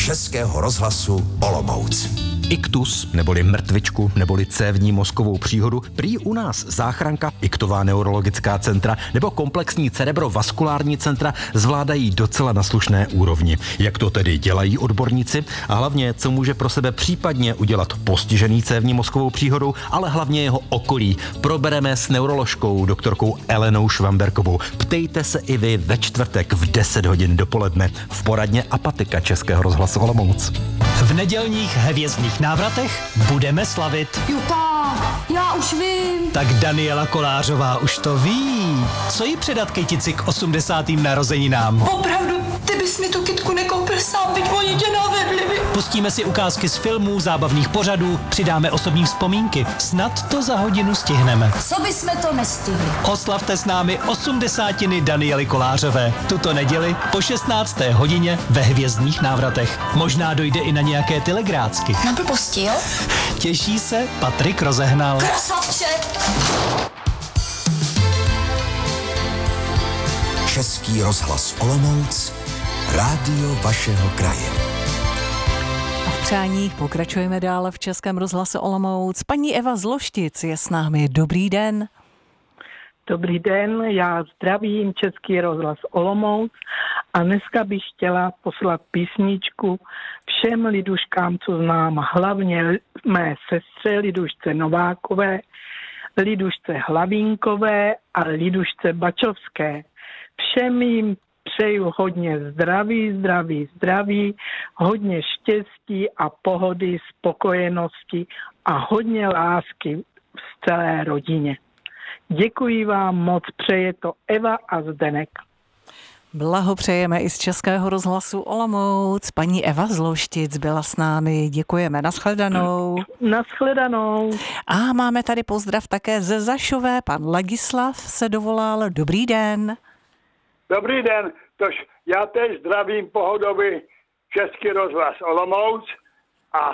Českého rozhlasu Olomouc. Iktus, neboli mrtvičku, neboli cévní mozkovou příhodu, prý u nás záchranka, iktová neurologická centra nebo komplexní cerebrovaskulární centra zvládají docela na slušné úrovni. Jak to tedy dělají odborníci a hlavně, co může pro sebe případně udělat postižený cévní mozkovou příhodou, ale hlavně jeho okolí, probereme s neuroložkou doktorkou Elenou Švamberkovou. Ptejte se i vy ve čtvrtek v 10 hodin dopoledne v poradně Apatika Českého rozhlasu Olomouc. V nedělních hvězdných návratech budeme slavit. Juta, já už vím. Tak Daniela Kolářová už to ví. Co jí předat kytici k 80. narozeninám? Opravdu, ty bys mi tu kytku nekoupil sám, byť oni tě navedli. Pustíme si ukázky z filmů, zábavných pořadů, přidáme osobní vzpomínky. Snad to za hodinu stihneme. Co bysme to nestihli? Oslavte s námi 80. Daniely Kolářové. Tuto neděli po 16. hodině ve hvězdných návratech. Možná dojde i na nějaké telegrácky. Nablbostil? Těší se Patrik Rozehnal. Krasavče! Český rozhlas Olomouc, rádio vašeho kraje. A v přáních pokračujeme dále v Českém rozhlase Olomouc. Paní Eva z Loštic je s námi. Dobrý den. Dobrý den, já zdravím Český rozhlas Olomouc a dneska bych chtěla poslat písničku všem liduškám, co znám, hlavně mé sestře Lidušce Novákové, Lidušce Hlavínkové a Lidušce Bačovské. Všem jim přeju hodně zdraví, hodně štěstí a pohody, spokojenosti a hodně lásky v celé rodině. Děkuji vám moc, přeje to Eva a Zdenek. Blahopřejeme i z Českého rozhlasu Olomouc. Paní Eva z Loštic byla s námi. Děkujeme. Nashledanou. Nashledanou. A máme tady pozdrav také ze Zašové. Pan Legislav se dovolal. Dobrý den. Dobrý den. Tož já tež zdravím pohodový Český rozhlas Olomouc a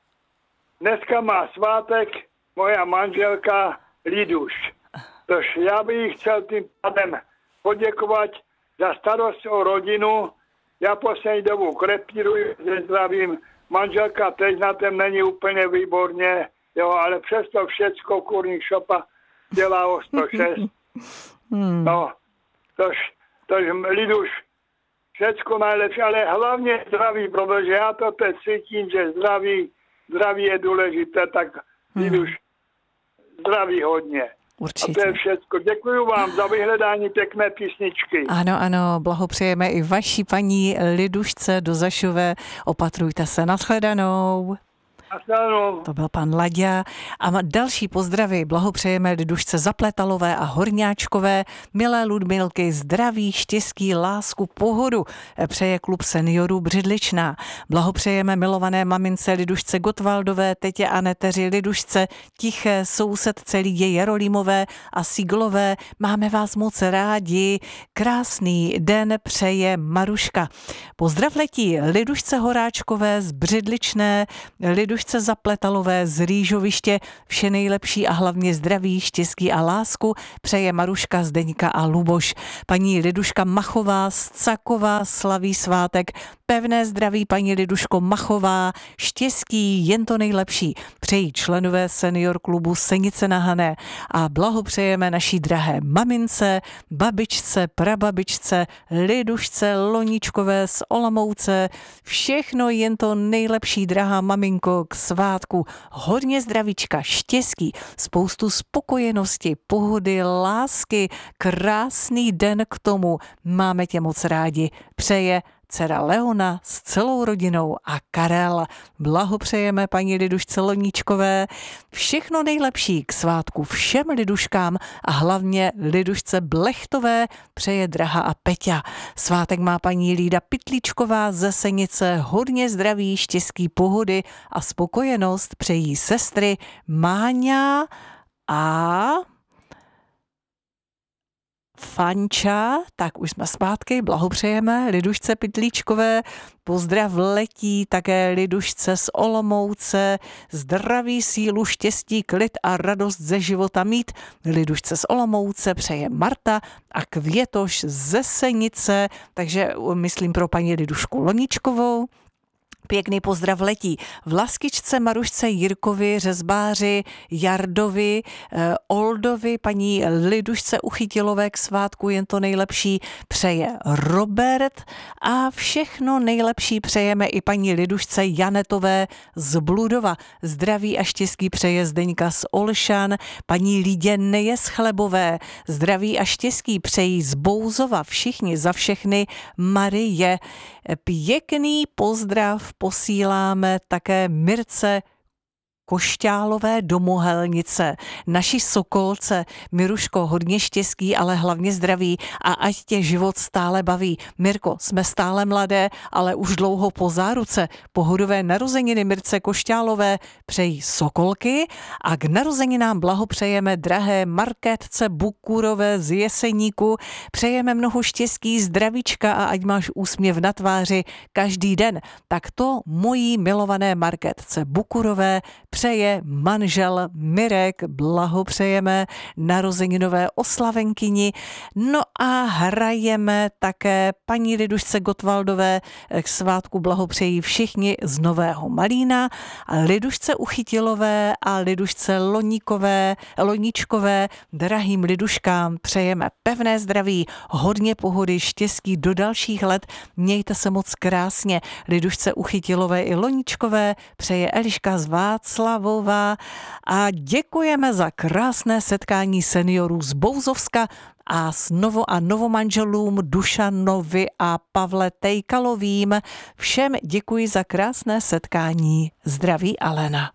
dneska má svátek moja manželka Liduš. Tož já bych chtěl tím pádem poděkovat za starost o rodinu. Já poslední dobu krepíruji, že zdravím. Manželka teď na tom není úplně výborně, jo, ale přesto všecko kurník šopa dělá o 106. No, tož Liduš, všecko nejlepší, ale hlavně zdraví, protože já to teď cítím, že zdraví je důležité, tak Liduš, zdraví hodně. Určitě. A to je všechno. Děkuji vám za vyhledání pěkné písničky. Ano, blahopřejeme i vaší paní Lidušce do Zašové. Opatrujte se, nashledanou. To byl pan Laďa. A další pozdravy blahopřejeme Lidušce Zapletalové a Horňáčkové. Milé Ludmilky, zdraví, štěstí, lásku, pohodu. Přeje klub seniorů Břidličná. Blahopřejeme milované mamince Lidušce Gotwaldové, tetě Aneteři Lidušce, Tiché, sousedce Lidě Jarolímové a Siglové. Máme vás moc rádi. Krásný den přeje Maruška. Pozdrav letí Lidušce Horáčkové z Břidličné, Lidušce Zapletalové z Rýžoviště, vše nejlepší a hlavně zdraví, štěstí a lásku přeje Maruška, Zdeňka a Luboš. Paní Liduška Machová z Cakova slaví svátek. Pevné zdraví, paní Liduško Machová, štěstí, jen to nejlepší přejí členové senior klubu Senice na Hané a blahopřejeme naší drahé mamince, babičce, prababičce, Lidušce Loničkové z Olomouce. Všechno jen to nejlepší, drahá maminko, k svátku. Hodně zdravíčka, štěstí, spoustu spokojenosti, pohody, lásky, krásný den k tomu. Máme tě moc rádi. Přeje dcera Leona s celou rodinou a Karel. Blahopřejeme paní Lidušce Loníčkové. Všechno nejlepší k svátku všem Liduškám a hlavně Lidušce Blechtové přeje Draha a Peťa. Svátek má paní Lída Pytlíčková ze Senice. Hodně zdraví, štěstí, pohody a spokojenost přejí sestry Máňa a Fanča, tak už jsme zpátky, blahopřejeme Lidušce Pytlíčkové, pozdrav letí také Lidušce z Olomouce, zdraví, sílu, štěstí, klid a radost ze života mít. Lidušce z Olomouce přeje Marta a Květoš ze Senice, takže myslím pro paní Lidušku Loníčkovou. Pěkný pozdrav letí Vlaskičce, Marušce, Jirkovi, řezbáři, Jardovi, Oldovi, paní Lidušce Uchytilové k svátku jen to nejlepší přeje Robert a všechno nejlepší přejeme i paní Lidušce Janetové z Bludova. Zdraví a štěstí přeje Zdeňka z Olšan, paní Lídě Nejeschlebové. Zdraví a štěstí přejí z Bouzova všichni za všechny Marie. Pěkný pozdrav posíláme také Mirce Košťálové do Mohelnice, naší Sokolce. Miruško, hodně štěstí, ale hlavně zdraví a ať tě život stále baví. Mirko, jsme stále mladé, ale už dlouho po záruce. Pohodové narozeniny Mirce Košťálové přejí Sokolky a k narozeninám blahopřejeme drahé Markétce Bukurové z Jeseníku. Přejeme mnoho štěstí, zdravíčka a ať máš úsměv na tváři každý den. Tak to mojí milované Markétce Bukurové přeje manžel Mirek, blahopřejeme narozeninové oslavenkyni. No a hrajeme také paní Lidušce Gotwaldové, k svátku blahopřejí všichni z Nového Malína, a Lidušce Uchytilové a Lidušce Loníčkové, drahým Liduškám přejeme pevné zdraví, hodně pohody, štěstí do dalších let, mějte se moc krásně. Lidušce Uchytilové i Loníčkové přeje Eliška z Václavova a děkujeme za krásné setkání seniorů z Bouzovska a novomanželům Dušanovi a Pavle Tejkalovým. Všem děkuji za krásné setkání. Zdraví Alena.